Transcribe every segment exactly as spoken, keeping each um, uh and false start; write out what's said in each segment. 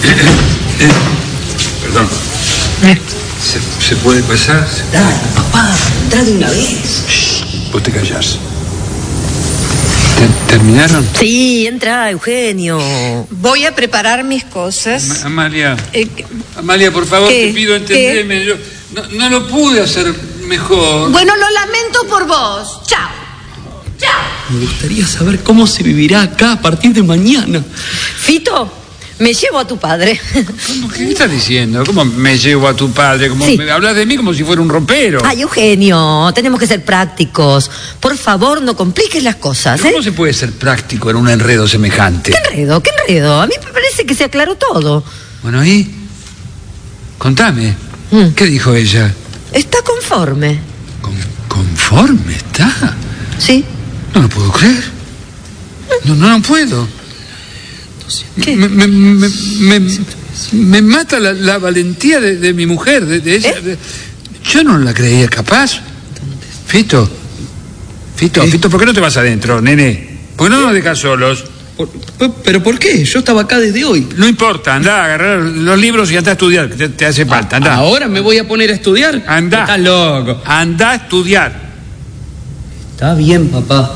eh, perdón. ¿Eh? ¿Se, ¿Se puede pasar? Dale, papá, entra de una vez. Shh, vos te callás. ¿Terminaron? Sí, entra, Eugenio. Voy a preparar mis cosas. Am Amalia. Eh, Amalia, por favor, ¿qué? te pido entenderme. Yo no, no lo pude hacer mejor. Bueno, lo lamento por vos. Chao. Chao. Me gustaría saber cómo se vivirá acá a partir de mañana. Fito, me llevo a tu padre. ¿Cómo, ¿Qué estás diciendo? ¿Cómo me llevo a tu padre? ¿Cómo Sí. me hablas de mí como si fuera un ropero? Ay, Eugenio, tenemos que ser prácticos. Por favor, no compliques las cosas, ¿eh? ¿Cómo se puede ser práctico en un enredo semejante? ¿Qué enredo? ¿Qué enredo? A mí me parece que se aclaró todo. Bueno, ¿y? Contame. Mm. ¿Qué dijo ella? ¿Está conforme? ¿Con, ¿Conforme está? ¿Sí? No lo puedo creer. No, no, no puedo. ¿Qué? Me, me, me, me, me mata la, la valentía de, de mi mujer, de, de ella. ¿Eh? De- yo no la creía capaz. Fito, Fito, ¿Qué? Fito, ¿por qué no te vas adentro, nene? ¿Por qué no nos dejas solos? Por- por- ¿Pero por qué? Yo estaba acá desde hoy. No importa, anda a agarrar los libros y anda a estudiar, que te, te hace falta, anda. ¿Ahora me voy a poner a estudiar? Anda. Estás loco. Anda a estudiar. Está bien, papá.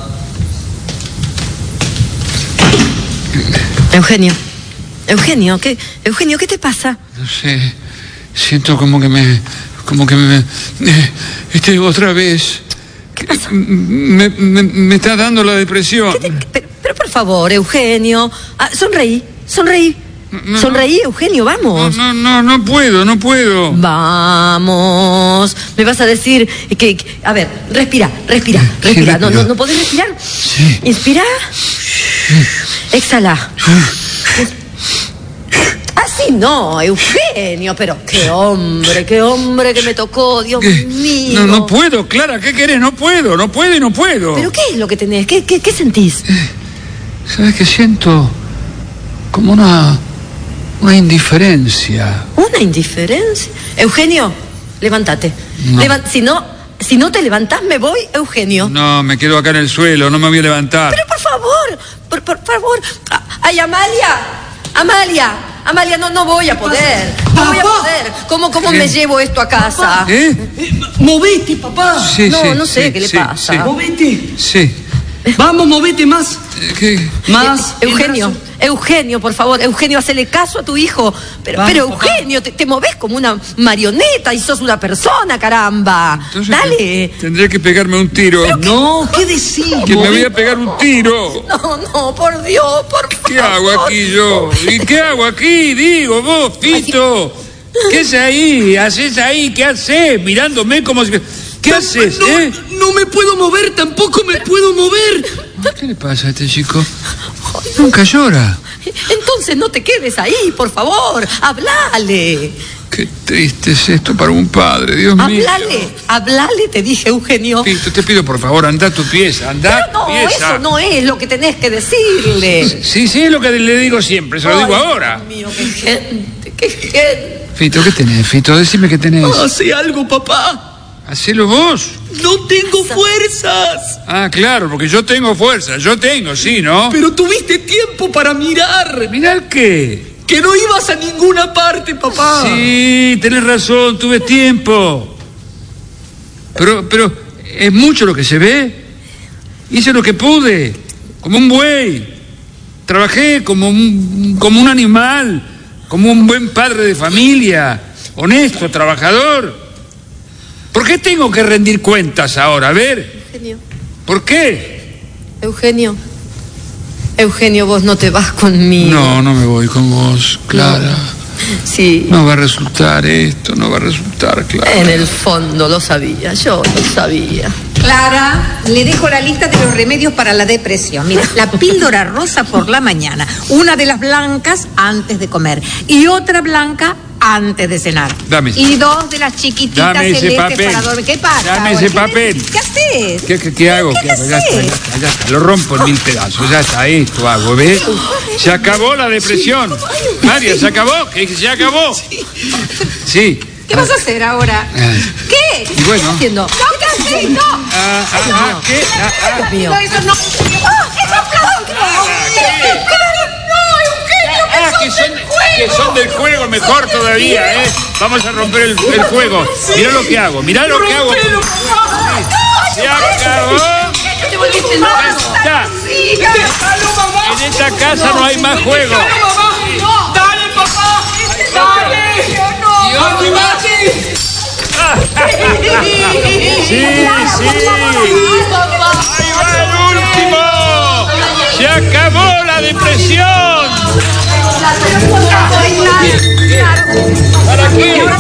Eugenio. Eugenio, ¿qué? Eugenio, ¿qué te pasa? No sé, siento como que me... como que me... eh, este, otra vez... ¿Qué pasa? Me, me, me está dando la depresión. ¿Qué te- pero, pero por favor, Eugenio. Ah, sonreí, sonreí. No, sonreí, Eugenio, No, vamos. no, no, no puedo, no puedo. Vamos. Me vas a decir que, que- a ver, respira, respira, respira. No, no, no podés respirar. Sí. Inspira. Exhala. Así no, Eugenio, pero qué hombre, qué hombre que me tocó, Dios ¿Qué? mío. No, no puedo, Clara, ¿qué querés? No puedo, no puedo y no puedo. ¿Pero qué es lo que tenés? ¿Qué, qué, qué sentís? ¿Sabes qué siento? Como una... una indiferencia. ¿Una indiferencia? Eugenio, levántate. No. Levan- si no, si no te levantás, me voy, Eugenio. No, me quedo acá en el suelo, no me voy a levantar. Pero por favor, por, por favor. Ah, Ay, Amalia, Amalia, Amalia, no, no voy a poder. No voy a Papá. poder. ¿Cómo, cómo ¿Qué? me llevo esto a casa? ¿Eh? Eh, movete, papá. Sí, No, sí, no sé sí, qué le sí, pasa. sí. Movete. Sí. Vamos, movete más. Eh, ¿Qué? Más. Eh, Eugenio, El brazo. Eugenio, por favor, Eugenio, hacele caso a tu hijo. Pero, Vamos, pero papá. Eugenio, te, te movés como una marioneta y sos una persona, caramba. Entonces, Dale. Tendré que pegarme un tiro. No, ¿qué decís? Que me voy Movete. a pegar un tiro. No, no, por Dios, por favor. ¿Qué hago aquí yo? ¿Y qué hago aquí? Digo, vos, Fito. ¿Qué es ahí? ¿Haces ahí? ¿Qué haces? Mirándome como si... ¿Qué No, haces, no, eh? no me puedo mover, tampoco me puedo mover. ¿Qué le pasa a este chico? Nunca llora. Entonces no te quedes ahí, por favor. Hablale. Qué triste es esto para un padre, Dios mío. Hablale. Hablale, te dije, Eugenio. Fito, te pido por favor, anda a tu pieza, anda Pero a tu no, pieza. eso no es lo que tenés que decirle. Sí, sí, es lo que le digo siempre, se lo digo Ay, ahora. Dios mío, qué gente, qué gente. Fito, ¿qué tenés, Fito? Decime qué tenés. Hace algo, papá. Hacelo vos. No tengo fuerzas. Ah, claro, porque yo tengo fuerza, yo tengo, sí, ¿no? Pero tuviste tiempo para mirar. Mirá qué. Que no ibas a ninguna parte, papá. Sí, tenés razón, tuve tiempo. Pero, pero, ¿es mucho lo que se ve? Hice lo que pude, como un buey. Trabajé como un, como un animal, como un buen padre de familia, honesto, trabajador. ¿Por qué tengo que rendir cuentas ahora? A ver, Eugenio, ¿por qué? Eugenio. Eugenio, vos no te vas conmigo. No, no me voy con vos, Clara. Sí, No va a resultar esto, no va a resultar, Clara. en el fondo lo sabía, yo lo sabía. Clara, le dejo la lista de los remedios para la depresión. Mira, la píldora rosa por la mañana, una de las blancas antes de comer y otra blanca antes de cenar. Dame. Y dos de las chiquititas Dame ese celestes papel. para dormir. ¿Qué pasa? Dame ahora? ese ¿Qué- papel. ¿Qué haces? ¿Qué, qué, qué hago? ¿Qué ¿Qué hago? Ya está, haces? ya está, ya está. Lo rompo en mil pedazos. Ya está, esto hago, ¿ves? Se acabó la depresión. María, ¿se acabó? ¿Que se acabó? Sí. ¿Qué vas a hacer ahora? Ah. ¿Qué? Y ¿Qué bueno. estás haciendo? No, ¿qué haces? No. Ah, ah, ah, ¿qué? Ah, ah. Dios mío. No, eso no. ¡Ah, eso no! Ah, ¡No, Eugenio! Ah, que son, que son del juego, mejor todavía, ¿eh? Vamos a romper el, el juego. Mirá lo que hago, mirá lo que hago. Se acabó. Ya. En esta casa no hay más juego. ¡Dale, papá! ¡Dale! ¡Yo no! Sí, sí. Ahí va el último. Se acabó la depresión. ¿Para qué?